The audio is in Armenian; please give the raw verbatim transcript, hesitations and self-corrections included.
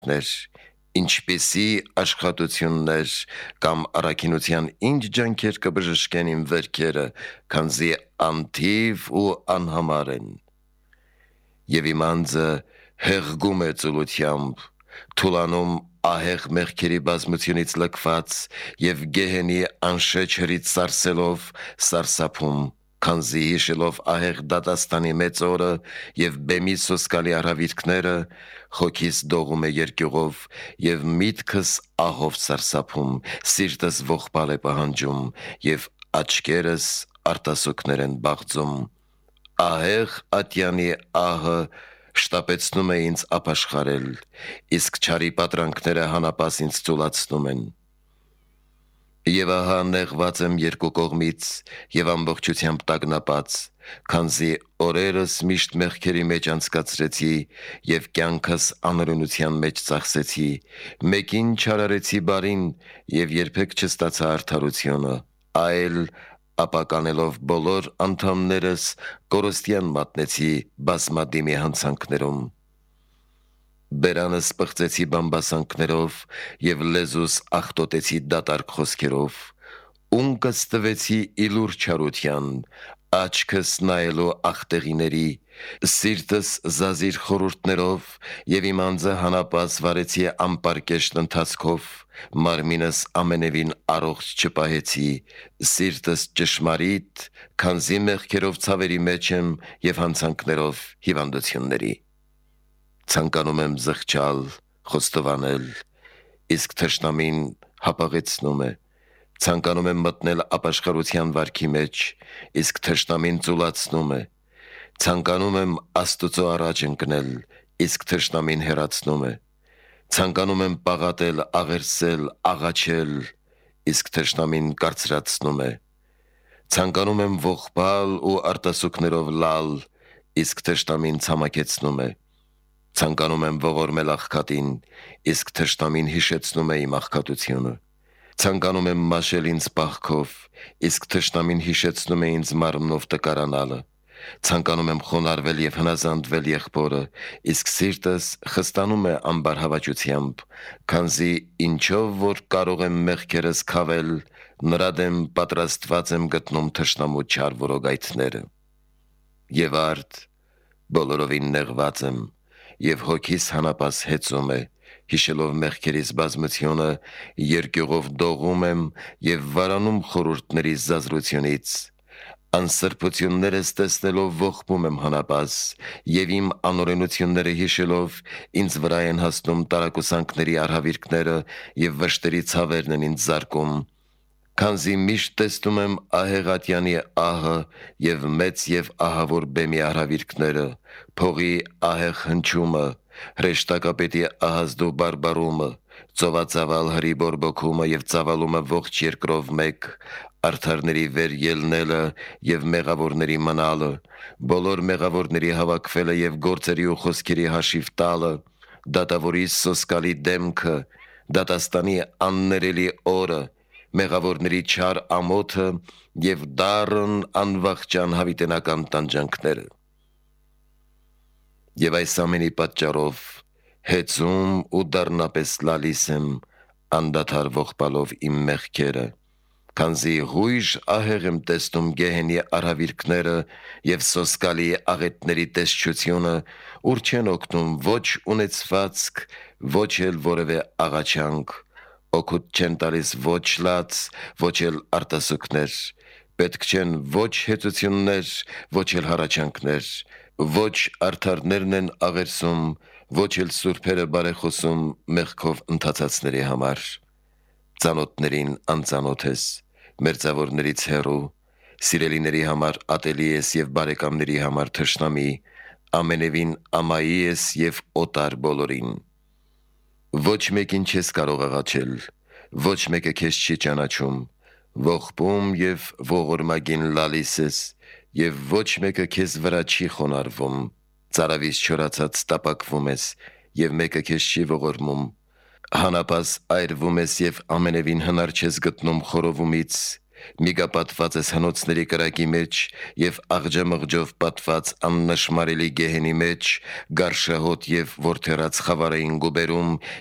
աշխատանքներ, ինչպիսի աշխատություններ կամ առաքինության ինչ ջանքեր կբժշկեն իմ վերքերը, քանզի անթիվ ու անհամար են։ Եվ իմ անձը հեղգում է ծուլությամբ, թուլանում ահեղ մեղքերի բազմությունից լքված և գեհենի անշեջ հրից սարսելով սարսափում, քանզի հիշելով ահեղ դատաստանի մեծ օրը և բեմի սոսկալի արհավիրքները, հոգիս դողում է երկյուղով և միտքս ահով սարսափում, սիրտս ողբալ է պահանջում և աչքերս արտասուքներ են բաղձում։ Ահեղ ատյանի ահը շտապեցնում է ինձ ապաշխարել, իսկ չարի պատրանքները հանապաս ինձ ծուլացնում են։ Եվ ահա նեղված եմ երկու կողմից և ամբողջությամբ տագնապած, քանզի օրերս միշտ մեղքերի մեջ անցկացրեցի և կյանքս անօրենության մեջ ծախսեցի, մեկին չարարեցի բարին և երբեք չստացա արդարությունը, այլ ապականելով բոլոր անդամներս կորստյան մատնեցի բազմադիմի հանցանքներում։ Բերանս պղծեցի բամբասանքներով և լեզուս աղտոտեցի դատարկ խոսքերով, ունկս տվեցի իլուր չարության, աչքս նայելու աղտեղիների, սիրտս զազիր խորհուրդներով և իմ անձը հանապաս վարեցի անպարկեշտ ընթացքով, մարմինս ամենևին առողջ չպահեցի, սիրտս ճշմարիտ, քանզի մեղքերով ցավերի մեջ եմ և հանցանքներով հիվանդությունների։ Ցանկանում եմ զղջալ, խոստովանել, իսկ թշնամին հապաղեցնում է, ցանկանում եմ մտնել ապաշխարության վարքի մեջ, իսկ թշնամին ծուլացնում է, ցանկանում եմ Աստուծո առաջ ընկնել, իսկ թշնամին հեռացնում է, ցանկանում եմ պաղատել, աղերսել, աղաչել, իսկ թշնամին կարծրացնում է, ցանկանում եմ ողբալ ու արտասուքներով լալ, իսկ թշնամին ցամաքեցնում է, ցանկանում եմ ողորմել աղքատին, իսկ թշնամին հիշեցնում է իմ աղքատությունը, ցանկանում եմ մաշել ինձ պահքով, իսկ թշնամին հիշեցնում է ինձ մարմնով տկարանալը, ցանկանում եմ խոնարհվել և հնազանդվել եղբորը, իսկ սիրտս խստանում է ամբարհավաճությամբ, քանզի ինչով որ կարող եմ մեղքերս քավել, նրա դեմ պատրաստված եմ գտնում թշնամու չար որոգայթները։ Եվ արդ բոլորովին նեղված եմ, և հոգիս հանապաս հեծում է, հիշելով մեղքերիս բազմությունը, երկյուղով դողում եմ և վարանում խորհուրդների զազրությունից, անսրբություններս տեսնելով ողբում եմ հանապաս և իմ անօրենությունները հիշելով ինձ վրա են հասնում տարակուսանքների արհավիրքները և վշտերի ցավերն են ինձ զարկում, քանզի միշտ տեսնում եմ ահեղ ատյանի ահը և մեծ և ահավոր բեմի արհավիրքները, փողի ահեղ հնչումը, հրեշտակապետի ահազդու բարբառումը, ծովածավալ հրի բորբոքումը և ծավալումը ողջ երկրով մեկ, արդարների վեր ելնելը և մեղավորների մնալը, բոլոր մեղավորների հավաքվելը և գործերի ու խոսքերի հաշիվ տալը, դատավորի սոսկալի դեմքը, դատաստանի աններելի օրը, մեղավորների չար ամոթը և դառն անվախճան հավիտենական տանջանքները։ Եվ այս ամենի պատճառով հեծում ու դառնապես լալիս եմ, անդադար ողբալով իմ մեղքերը, քանզի հույժ ահեղ եմ տեսնում գեհենի արհավիրքները և սոսկալի աղետների տեսչությունը, ուր չեն օգնում ոչ ունեցվածք, ոչ էլ որևէ աղաչանք, օգուտ չեն տալիս ոչ լաց, ոչ էլ արտասուքներ, պետք չեն ոչ հեծություններ, ոչ էլ հառաչանքներ, ոչ արդարներն են աղերսում, ոչ էլ սուրբերը բարեխոսում մեղքով ընթացածների համար։ Ծանոթներին անծանոթ ես, մերձավորներից հեռու, սիրելիների համար ատելի ես և բարեկամների համար թշնամի, ամենևին ամայի ես և օտար բոլորին։ Ոչ մեկին չես կարող աղաչել, ոչ մեկը քեզ չի ճանաչում, ողբում և ողորմագին լալիս ես, և ոչ մեկը քեզ վրա չի խոնարհվում, ծարավից չորացած տապակվում ես, և մեկը քեզ չի ողորմում, հանապաս այրվում ես և ամենևին հնար չես գտնում խորովումից, Միգա պատված ես հնոցների կրակի մեջ եւ աղջամղջով պատված աննշմարելի գեհենի մեջ, գարշահոտ եւ ворթերած խավարային գուբերում